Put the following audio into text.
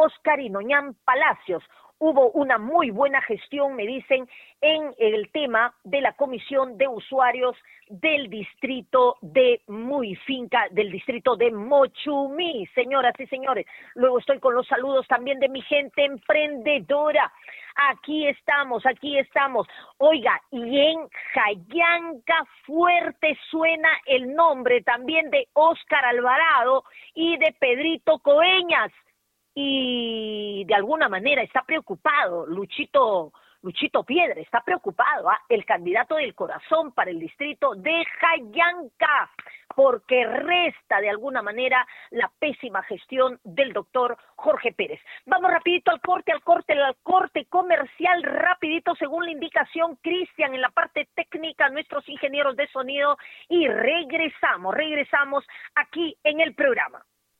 Óscar Inoñán Palacios. Hubo una muy buena gestión, me dicen, en el tema de la Comisión de Usuarios del distrito de Muyfinca, del distrito de Mochumí, señoras y señores. Luego estoy con los saludos también de mi gente emprendedora. Aquí estamos, aquí estamos. Oiga, y en Jayanca fuerte suena el nombre también de Óscar Alvarado y de Pedrito Coeñas. Y de alguna manera está preocupado Luchito Piedra, está preocupado, el candidato del corazón para el distrito de Jayanca, porque resta de alguna manera la pésima gestión del doctor Jorge Pérez. Vamos rapidito al corte comercial, rapidito según la indicación Cristian en la parte técnica, nuestros ingenieros de sonido, y regresamos aquí en el programa.